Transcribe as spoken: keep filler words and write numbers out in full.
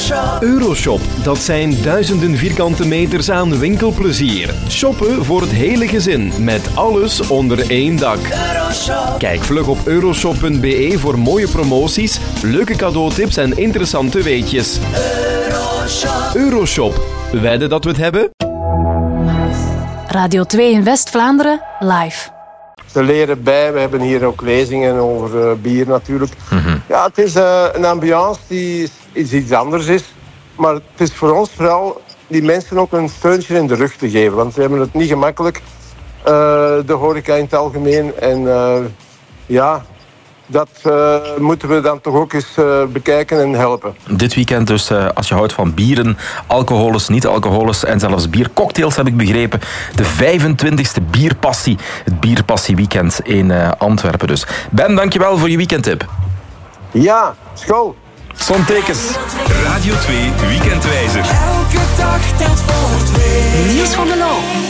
Euroshop, dat zijn duizenden vierkante meters aan winkelplezier. Shoppen voor het hele gezin, met alles onder één dak. Kijk vlug op euroshop punt b e voor mooie promoties, leuke cadeautips en interessante weetjes. Euroshop, wedden dat we het hebben? Radio twee in West-Vlaanderen, live. Ze leren bij, we hebben hier ook lezingen over uh, bier natuurlijk. Mm-hmm. Ja, het is uh, een ambiance die is iets anders is. Maar het is voor ons vooral die mensen ook een steuntje in de rug te geven. Want ze hebben het niet gemakkelijk, uh, de horeca in het algemeen. En uh, ja, dat uh, moeten we dan toch ook eens uh, bekijken en helpen. Dit weekend dus, uh, als je houdt van bieren, alcoholes, niet-alcoholes en zelfs biercocktails, heb ik begrepen. De vijfentwintigste bierpassie. Het bierpassieweekend in uh, Antwerpen dus. Ben, dankjewel voor je weekendtip. Ja, school. Zontekens. Radio twee Weekendwijzer. Elke dag telt voor twee. Niels van der Loo.